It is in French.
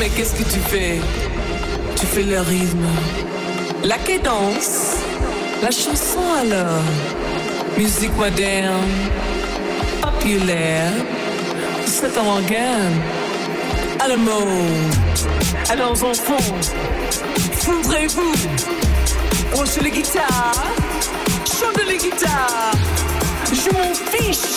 mais qu'est-ce que tu fais? Tu fais le rythme, la cadence, la chanson alors. Musique moderne, populaire, c'est avant-garde. À la mode, alors enfants, fondrez-vous, branchez les guitares, chantez les guitares, je m'en fiche.